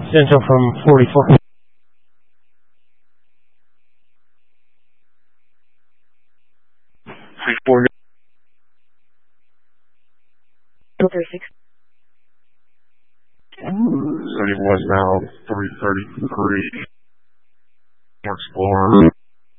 Central from 44. 4. Filter 6. City was now 333. Explorer.